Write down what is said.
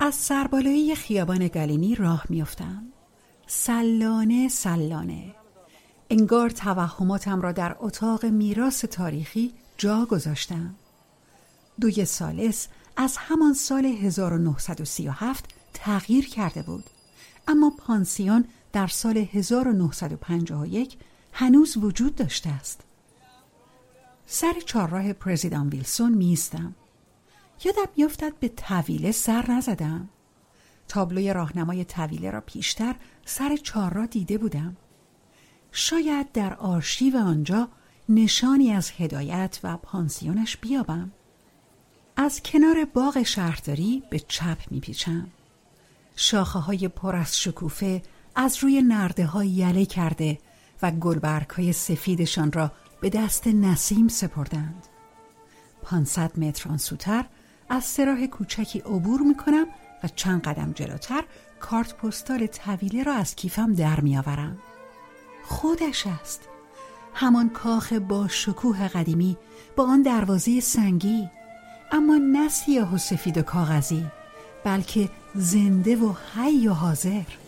از سربالایی خیابان گالینی راه میافتم. سلانه سلانه. انگار توهماتم را در اتاق میراث تاریخی جا گذاشتم. دوی ثالث از همان سال 1937 تغییر کرده بود، اما پانسیون در سال 1951 هنوز وجود داشته است. سر چهارراه پرزیدان ویلسون میستم. یادم میافتد به طویله سر نزدم. تابلوی راهنمای طویله را پیشتر سر چهارراه دیده بودم. شاید در آرشیو آنجا نشانی از هدایت و پانسیونش بیابم. از کنار باغ شهرداری به چپ میپیچم. شاخه های پر از شکوفه از روی نرده ها یله کرده و گلبرگ های سفیدشان را به دست نسیم سپردند. 500 متر آن سوتر از سراح کوچکی عبور میکنم و چند قدم جلوتر کارت پستال طویله را از کیفم در میآورم. خودش است. همان کاخ با شکوه قدیمی با آن دروازه سنگی، اما نه سیاه و سفید و کاغذی، بلکه زنده و حی و حاضر.